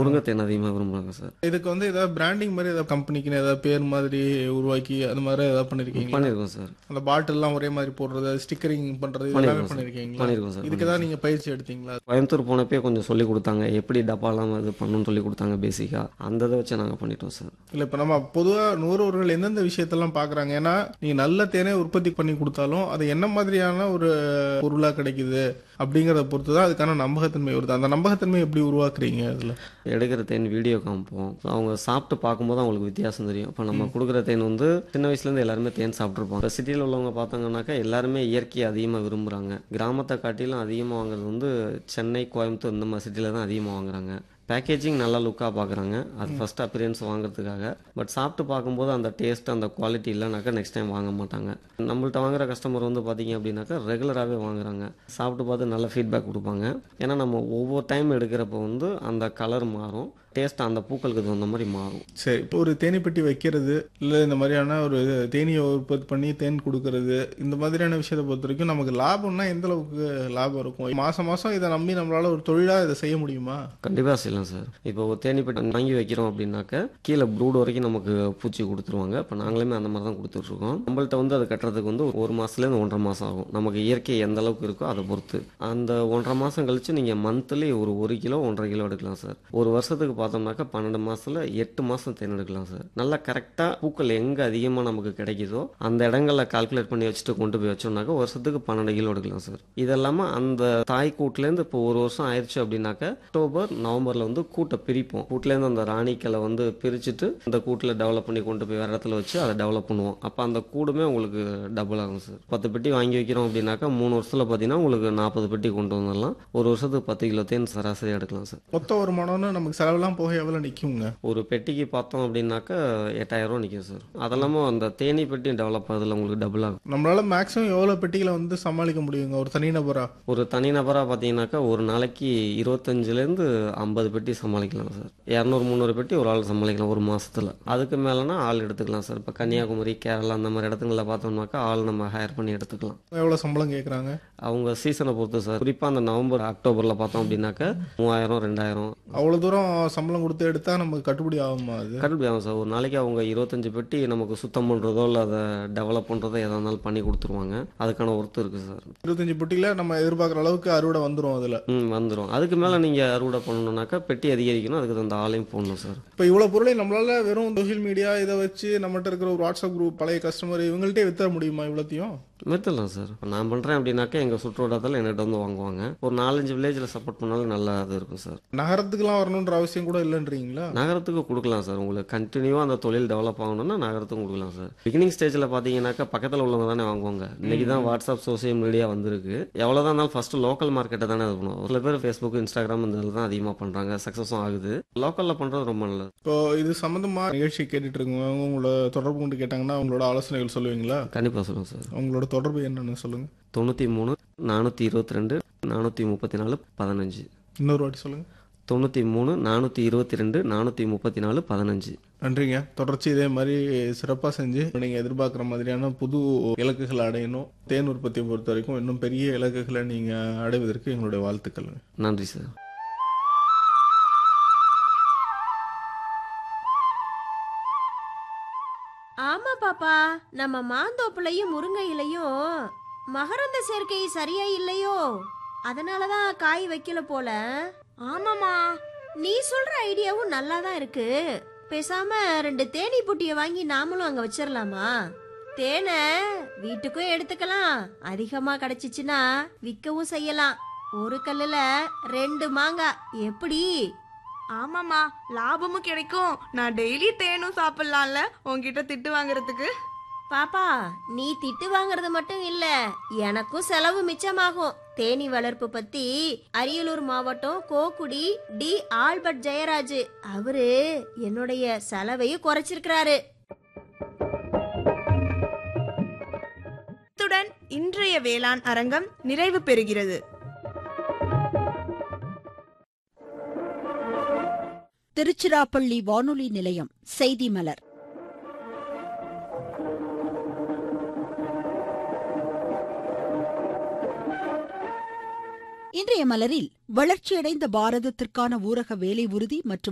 முருங்கை தேன் அதிகமா விரும்புறாங்க சார். இதுக்கு வந்து ஏதாவது பிராண்டிங் மாதிரி ஏதாவது கம்பெனிக்குன்னு ஏதாவது பேர் மாதிரி உருவாக்கி அது மாதிரி ஏதாவது பண்ணிருக்கீங்களா? பண்ணியிருக்கோம் சார். அந்த பாட்டில்லாம் ஒரே மாதிரி போடுறது, ஸ்டிக்கரிங் பண்றது எல்லாமே பண்ணியிருக்கோம் சார். பண்ணிருக்கீங்களா? பண்ணியிருக்கோம் சார். இதுக்கு தான் நீங்க பயிற்சி எடுத்தீங்களா? கோயம்புத்தூர் போனப்பே கொஞ்சம் சொல்லி கொடுத்தாங்க, எப்படி டப்பாலாம் இது பண்ணணும்னு சொல்லி கொடுத்தாங்க பேசிக்காக. அந்த இதை வச்சு நாங்கள் பண்ணிட்டோம் சார். இல்ல இப்ப நம்ம பொதுவா நுகர்வோர்கள் எந்தெந்த விஷயத்தெல்லாம் பாக்குறாங்க? ஏன்னா நீங்க நல்ல தேனே உற்பத்தி பண்ணி கொடுத்தாலும் அது என்ன மாதிரியான ஒரு பொருளா கிடைக்குது அப்படிங்கறத பொறுத்து தான் அதுக்கான நம்பகத்தன்மை வருது. அந்த நம்பகத்தன்மை எப்படி உருவாக்குறீங்க? அதுல எடுக்கிற தேன் வீடியோ காமிப்போம். அவங்க சாப்பிட்டு பார்க்கும்போது அவங்களுக்கு வித்தியாசம் தெரியும். இப்போ நம்ம கொடுக்குற தேன் வந்து சின்ன வயசுலேருந்து எல்லாருமே தேன் சாப்பிட்ருப்போம். இப்போ சிட்டியில் உள்ளவங்க பார்த்தாங்கன்னாக்கா எல்லாருமே இயற்கையை அதிகமாக விரும்புகிறாங்க. கிராமத்தை காட்டிலும் அதிகமாக வாங்குறது வந்து சென்னை, கோயம்புத்தூர் இந்த மாதிரி சிட்டியில் தான் அதிகமாக வாங்குறாங்க. பேக்கேஜிங் நல்லா லுக்காக பார்க்குறாங்க, அது ஃபஸ்ட் அப்பியரன்ஸ் வாங்குறதுக்காக. பட் சாப்பிட்டு பார்க்கும்போது அந்த டேஸ்ட் அந்த குவாலிட்டி இல்லைனாக்கா நெக்ஸ்ட் டைம் வாங்க மாட்டாங்க. நம்மள்ட்ட வாங்குற கஸ்டமர் வந்து பார்த்தீங்க அப்படின்னாக்கா ரெகுலராகவே வாங்குறாங்க. சாப்பிட்டு பார்த்து நல்ல ஃபீட்பேக் கொடுப்பாங்க. ஏன்னா நம்ம ஒவ்வொரு டைம் எடுக்கிறப்போ வந்து அந்த கலர் மாறும், டேஸ்ட் அந்த பூக்களுக்கு தகுந்த மாதிரி மாறும். சரி, இப்போ ஒரு தேனி பெட்டி வைக்கிறது இல்லை இந்த மாதிரியான ஒரு தேனியை உற்பத்தி பண்ணி தேன் கொடுக்கறது, இந்த மாதிரியான விஷயத்தை பொறுத்த வரைக்கும் நமக்கு லாபம்னா எந்த அளவுக்கு லாபம் இருக்கும்? மாசம் மாசம் இதை நம்பி நம்மளால ஒரு தொழிலாக இதை செய்ய முடியுமா? கண்டிப்பாக செய்யலாம் சார். இப்போ ஒரு தேனி பெட்டி வாங்கி வைக்கிறோம் அப்படின்னாக்க கீழே ப்ரூட் வரைக்கும் நமக்கு பூச்சி கொடுத்துருவாங்க. இப்போ நாங்களுமே அந்த மாதிரி தான் கொடுத்துட்ருக்கோம். நம்மள்ட்ட வந்து அது கட்டுறதுக்கு வந்து ஒரு மாதத்துலேருந்து 1.5 மாதம் ஆகும். நமக்கு இயற்கை எந்த அளவுக்கு இருக்கோ அதை பொறுத்து. அந்த 1.5 மாதம் கழிச்சு நீங்கள் மந்த்லி ஒரு 1 கிலோ 1.5 கிலோ எடுக்கலாம் சார். ஒரு வருஷத்துக்கு பார்த்தோம்னாக்கா 12 மாசத்துல 8 மாசம் தேன் எடுக்கலாம் சார். நல்லா கரெக்டாக பூக்கள் எங்கே அதிகமாக நமக்கு கிடைக்குதோ அந்த இடங்களில் கால்குலேட் பண்ணி வச்சுட்டு கொண்டு போய் வச்சோம்னாக்கா வருஷத்துக்கு 12 கிலோ எடுக்கலாம் சார். இது இல்லாமல் அந்த தாய் கூட்டிலேருந்து இப்போ ஒரு வருஷம் ஆயிடுச்சு அப்படின்னாக்கா அக்டோபர் நவம்பரில் வந்து கூட்டை பிரிப்போம். கூட்டிலேருந்து அந்த ராணிக்களை வந்து பிரிச்சுட்டு அந்த கூட்டில் டெவலப் பண்ணி கொண்டு போய் வேறு இடத்துல வச்சு அதை டெவலப் பண்ணுவோம். அப்போ அந்த கூடுமே உங்களுக்கு டபுள் ஆகும் சார். 10 பெட்டி வாங்கி வைக்கிறோம் அப்படின்னாக்கா 3 வருஷத்தில் பார்த்தீங்கன்னா உங்களுக்கு 40 பெட்டி கொண்டு வந்துடலாம். ஒரு வருஷத்துக்கு 10 கிலோ தேன் சராசரி எடுக்கலாம் சார். மொத்த வருமானம்னு நமக்கு செலவெல்லாம் போக எவ்வளோ நிற்குங்க? ஒரு பெட்டிக்கு பார்த்தோம் அப்படின்னாக்கா 8000 ரூபா நிற்கும் சார். அதெல்லாமல் அந்த தேனி பெட்டியும் டெவலப் ஆகுதுல உங்களுக்கு டபுள் ஆகும். நம்மளால மேக்ஸிமம் எவ்வளோ பெட்டிகளை வந்து சமாளிக்க முடியுங்க ஒரு தனிநபரா? ஒரு தனிநபராக பார்த்தீங்கன்னாக்கா ஒரு நாளைக்கு 25லேருந்து 50 பெட்டி சமாளிக்கலாம் சார். 200-300 பெட்டி ஒரு ஆள் சமாளிக்கலாம் ஒரு மாதத்தில். அதுக்கு மேலேனா ஆள் எடுத்துக்கலாம் சார். இப்போ கன்னியாகுமரி, கேரளா அந்த மாதிரி இடத்துங்களில் பார்த்தோம்னாக்கா ஆள் நம்ம ஹையர் பண்ணி எடுத்துக்கலாம். எவ்வளோ சம்பளம் கேட்குறாங்க? அவங்க சீசனை பொறுத்து சார். குறிப்பாக அந்த நவம்பர், அக்டோபரில் பார்த்தோம் அப்படின்னாக்கா 3000-2000. அவ்வளோ தூரம் சம்பளம் கொடுத்து எடுத்தால் நமக்கு கட்டுப்படி ஆகுமா? அது கட்டுப்படி ஆகும் சார். ஒரு நாளைக்கு அவங்க 25 பெட்டி நமக்கு சுத்தம் பண்ணுறதோ இல்லை அதை டெவலப் பண்ணுறதோ எதாக இருந்தாலும் பண்ணி கொடுத்துருவாங்க. அதுக்கான ஒர்த்து இருக்குது சார். 25 பெட்டியில் நம்ம எதிர்பார்க்குற அளவுக்கு அறுவடை வந்துடும் அதில்? வந்துடும். அதுக்கு மேலே நீங்கள் அறுவடை பண்ணணுன்னாக்கா பெட்டி அதிகரிக்கணும், அதுக்கு அந்த ஆளையும் போடணும் சார். இப்போ இவ்வளோ பொருளை நம்மளால வெறும் சோஷியல் மீடியா இதை வச்சு நம்மகிட்ட இருக்கிற ஒரு வாட்ஸ்அப் குரூப், பழைய கஸ்டமர் இவங்கள்ட்டே விற்ற முடியுமா இவ்வளோத்தையும்? விற்றுலாம் சார். இப்போ நான் பண்ணுறேன் அப்படின்னாக்கா எங்கள் சுற்றுவட்டாரத்தில் என்கிட்ட வந்து வாங்குவாங்க. ஒரு 4-5 வில்லேஜில் சப்போர்ட் பண்ணாலும் நல்லா அது இருக்கும் சார். நகரத்துக்குலாம் வரணுன்ற அவசியம் கூட இல்லைன்றீங்களா? நகரத்துக்கு கொடுக்கலாம் சார். உங்களுக்கு கண்டினியூவாக அந்த தொழில் டெவலப் ஆகணும்னா நகரத்துக்கும் கொடுக்கலாம் சார். பிகினிங் ஸ்டேஜில் பார்த்தீங்கன்னாக்கா பக்கத்தில் உள்ளவங்க தானே வாங்குவாங்க. இன்றைக்கி தான் வாட்ஸ்அப், சோசியல் மீடியா வந்திருக்கு. எவ்வளோதான் இருந்தாலும் ஃபஸ்ட்டு லோக்கல் மார்க்கெட்டை தானே இது பண்ணுவோம். சில பேர் ஃபேஸ்புக், இன்ஸ்டாகிராம் இந்த இதில் தான் அதிகமாக பண்ணுறாங்க, சக்ஸஸும் ஆகுது. லோக்கலில் பண்ணுறது ரொம்ப நல்லது. இப்போ இது சம்மந்தமாக நிகழ்ச்சி கேட்டுட்டு இருக்கவங்க உங்களோட தொடர்பு கொண்டு கேட்டாங்கன்னா உங்களோட ஆலோசனைகள் சொல்லுவீங்களா? கண்டிப்பாக சொல்லுங்கள் சார். உங்களோட தொடர்பு என்னன்னு சொல்லுங்கள். 93 422 434 15. இன்னொரு வாட்டி சொல்லுங்கள். 93 422 434 15. நன்றிங்க. தொடர்ச்சி இதே மாதிரி சிறப்பாக செஞ்சு நீங்கள் எதிர்பார்க்குற மாதிரியான புது இலக்குகளை அடையணும். தேன் உற்பத்தியை பொறுத்த வரைக்கும் இன்னும் பெரிய இலக்குகளை நீங்கள் அடைவதற்கு எங்களுடைய வாழ்த்துக்கள். நன்றி சார். ஆமா பாப்பா, நம்ம மாந்தோப்புலையும் முருங்கையிலையும் மகரந்த சேர்க்கை சரியா இல்லையோ, அதனாலதான் காய் வைக்கல போல. ஆமாமா, நீ சொல்ற ஐடியாவும் நல்லா தான் இருக்கு. பேசாம 2 தேனி புட்டிய வாங்கி நாமளும் அங்க வச்சிடலாமா? தேனை வீட்டுக்கும் எடுத்துக்கலாம், அதிகமா கிடைச்சிச்சுன்னா விற்கவும் செய்யலாம். ஒரு கல்லுல 2 மாங்காய் எப்படி? ஆமாமா, லாபமும் கிடைக்கும். நான் டெய்லி தேனும் சாப்பிடலாம்ல உன்கிட்ட திட்டு வாங்குறதுக்கு. பாப்பா, நீ திட்டு வாங்குறது மட்டும் இல்ல, எனக்கும் செலவு மிச்சமாகும். தேனி வளர்ப்பு பத்தி அரியலூர் மாவட்டம் கோக்குடி டி ஆல்பர்ட் ஜெயராஜ் அவரு என்னுடைய செலவையும் குறைச்சிருக்கிறாரு. இத்துடன் இன்றைய வேளாண் அரங்கம் நிறைவு பெறுகிறது. திருச்சிராப்பள்ளி வானொலி நிலையம் செய்தி மலர். இன்றைய மலரில் வளர்ச்சியடைந்த பாரதத்திற்கான ஊரக வேலை உறுதி மற்றும்